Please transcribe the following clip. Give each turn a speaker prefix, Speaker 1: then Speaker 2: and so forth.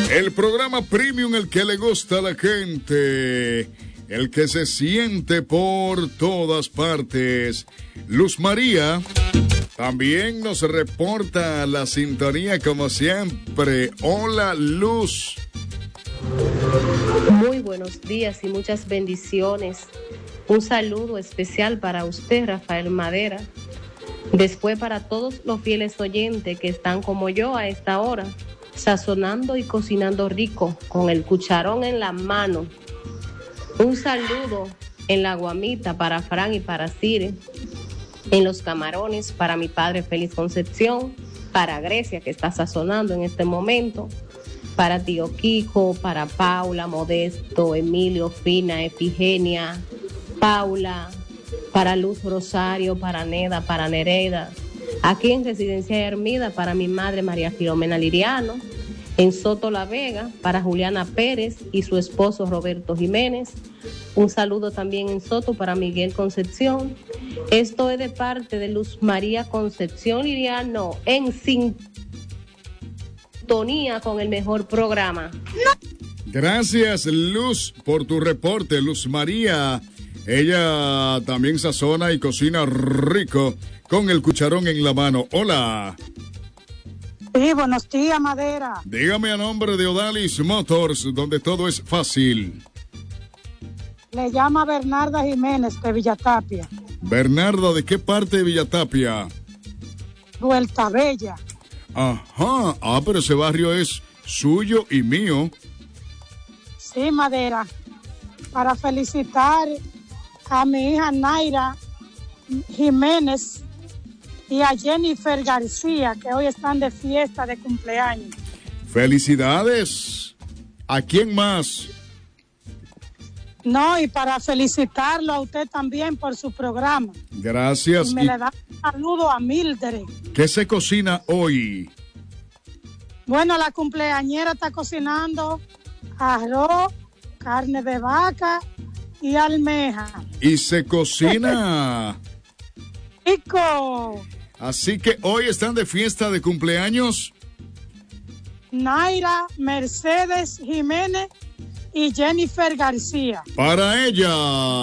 Speaker 1: El programa Premium, el que le gusta a la gente, el que se siente por todas partes. Luz María también nos reporta la sintonía como siempre. Hola, Luz.
Speaker 2: Muy buenos días y muchas bendiciones. Un saludo especial para usted, Rafael Madera. Después para todos los fieles oyentes que están como yo a esta hora, sazonando y cocinando rico, con el cucharón en la mano. Un saludo en la Guamita para Fran y para Cire. En los Camarones para mi padre Félix Concepción. Para Grecia, que está sazonando en este momento. Para tío Kiko, para Paula, Modesto, Emilio, Fina, Epigenia, Paula, para Luz Rosario, para Neda, para Nereida. Aquí en Residencia Hermida para mi madre María Filomena Liriano. En Soto La Vega para Juliana Pérez y su esposo Roberto Jiménez. Un saludo también en Soto para Miguel Concepción. Esto es de parte de Luz María Concepción Liriano en sintonía con el mejor programa.
Speaker 1: Gracias, Luz, por tu reporte. Luz María, ella también sazona y cocina rico con el cucharón en la mano. Hola.
Speaker 3: Sí, buenos días, Madera.
Speaker 1: Dígame a nombre de Odalis Motors, donde todo es fácil.
Speaker 3: Le llama Bernarda Jiménez de Villatapia.
Speaker 1: Bernarda, ¿de qué parte de Villatapia?
Speaker 3: Vuelta Bella.
Speaker 1: Ajá, pero ese barrio es suyo y mío.
Speaker 3: Sí, Madera. Para felicitar a mi hija Naira Jiménez y a Jennifer García, que hoy están de fiesta de cumpleaños.
Speaker 1: ¡Felicidades! ¿A quién más?
Speaker 3: No, y para felicitarlo a usted también por su programa.
Speaker 1: Gracias.
Speaker 3: Y me le da un saludo a Mildred.
Speaker 1: ¿Qué se cocina hoy?
Speaker 3: Bueno, la cumpleañera está cocinando arroz, carne de vaca y almeja.
Speaker 1: Y se cocina.
Speaker 3: ¡Rico!
Speaker 1: Así que hoy están de fiesta de cumpleaños
Speaker 3: Naira Mercedes Jiménez y Jennifer García.
Speaker 1: Para ella.